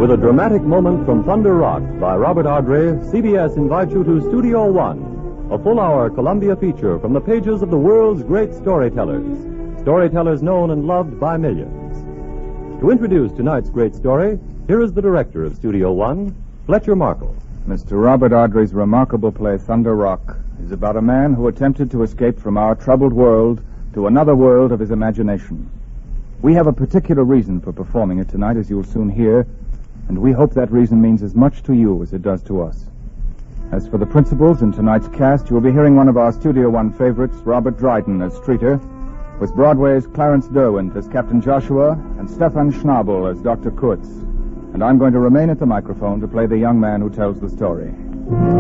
With a dramatic moment from Thunder Rock by Robert Ardrey, CBS invites you to Studio One, a full-hour Columbia feature from the pages of the world's great storytellers known and loved by millions. To introduce tonight's great story, here is the director of Studio One, Fletcher Markle. Mr. Robert Ardrey's remarkable play, Thunder Rock, is about a man who attempted to escape from our troubled world to another world of his imagination. We have a particular reason for performing it tonight, as you'll soon hear, and we hope that reason means as much to you as it does to us. As for the principals in tonight's cast, you'll be hearing one of our Studio One favorites, Robert Dryden, as Streeter, with Broadway's Clarence Derwent as Captain Joshua and Stefan Schnabel as Dr. Kurtz. And I'm going to remain at the microphone to play the young man who tells the story.